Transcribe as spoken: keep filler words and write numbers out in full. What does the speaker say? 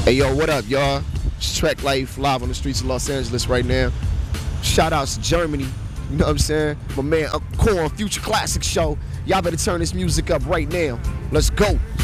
Hey yo, what up, y'all? It's Trek Life live on the streets of Los Angeles right now. Shout outs to Germany. You know what I'm saying? My man Corn Future Classic Show. Y'all better turn this music up right now. Let's go.